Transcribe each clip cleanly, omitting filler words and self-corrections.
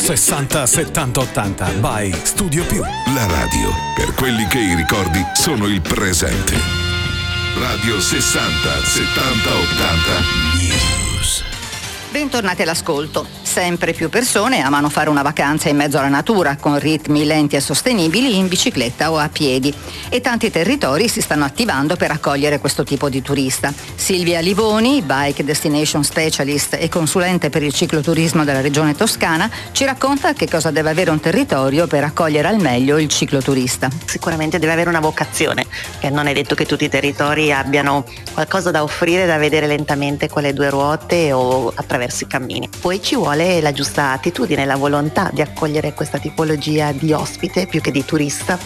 60 70 80 by Studio Più. La radio per quelli che i ricordi sono il presente. Radio 60 70 80 News. Bentornati all'ascolto. Sempre più persone amano fare una vacanza in mezzo alla natura, con ritmi lenti e sostenibili in bicicletta o a piedi. E tanti territori si stanno attivando per accogliere questo tipo di turista. Silvia Livoni, Bike Destination Specialist e consulente per il cicloturismo della regione Toscana, ci racconta che cosa deve avere un territorio per accogliere al meglio il cicloturista. Sicuramente deve avere una vocazione, che non è detto che tutti i territori abbiano qualcosa da offrire, da vedere lentamente con le due ruote o attraverso i cammini. Poi ci vuole la giusta attitudine, la volontà di accogliere questa tipologia di ospite più che di turista,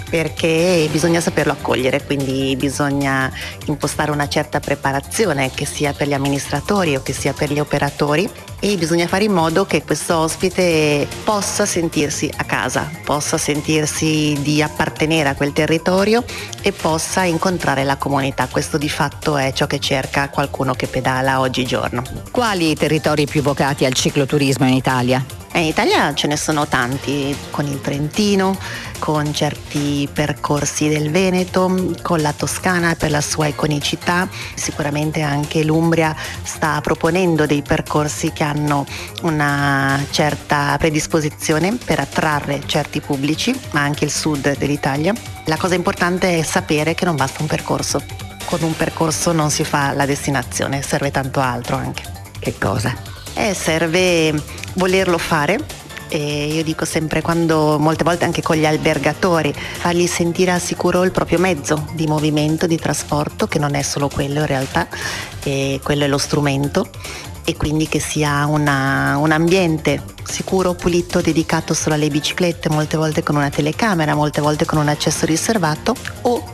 perché bisogna saperlo accogliere, quindi bisogna impostare una certa preparazione, che sia per gli amministratori o che sia per gli operatori, e bisogna fare in modo che questo ospite possa sentirsi a casa, possa sentirsi di appartenere a quel territorio e possa incontrare la comunità. Questo di fatto è ciò che cerca qualcuno che pedala oggigiorno. Quali i territori più vocati al cicloturismo in Italia? In Italia ce ne sono tanti, con il Trentino, con certi percorsi del Veneto, con la Toscana per la sua iconicità. Sicuramente anche l'Umbria sta proponendo dei percorsi che hanno una certa predisposizione per attrarre certi pubblici, ma anche il sud dell'Italia. La cosa importante è sapere che non basta un percorso. Con un percorso non si fa la destinazione, serve tanto altro anche. Che cosa? Serve volerlo fare. E io dico sempre, quando molte volte anche con gli albergatori, fargli sentire al sicuro il proprio mezzo di movimento, di trasporto, che non è solo quello in realtà, e quello è lo strumento, e quindi che sia un ambiente sicuro, pulito, dedicato solo alle biciclette, molte volte con una telecamera, molte volte con un accesso riservato, o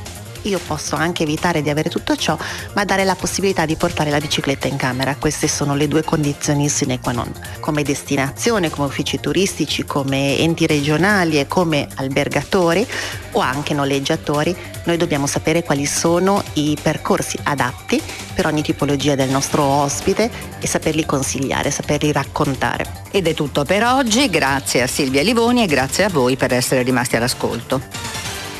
io posso anche evitare di avere tutto ciò, ma dare la possibilità di portare la bicicletta in camera. Queste sono le due condizioni sine qua non. Come destinazione, come uffici turistici, come enti regionali e come albergatori o anche noleggiatori, noi dobbiamo sapere quali sono i percorsi adatti per ogni tipologia del nostro ospite e saperli consigliare, saperli raccontare. Ed è tutto per oggi, grazie a Silvia Livoni e grazie a voi per essere rimasti all'ascolto.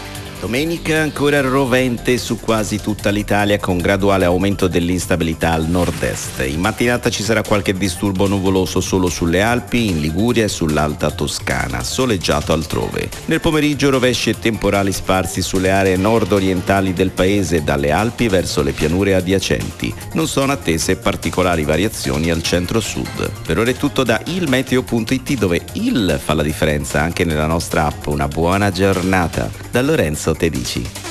Domenica ancora rovente su quasi tutta l'Italia, con graduale aumento dell'instabilità al nord-est. In mattinata ci sarà qualche disturbo nuvoloso solo sulle Alpi, in Liguria e sull'Alta Toscana, soleggiato altrove. Nel pomeriggio rovesci e temporali sparsi sulle aree nord-orientali del paese, dalle Alpi verso le pianure adiacenti. Non sono attese particolari variazioni al centro-sud. Per ora è tutto da ilmeteo.it, dove il fa la differenza anche nella nostra app. Una buona giornata. Da Lorenzo Tedici.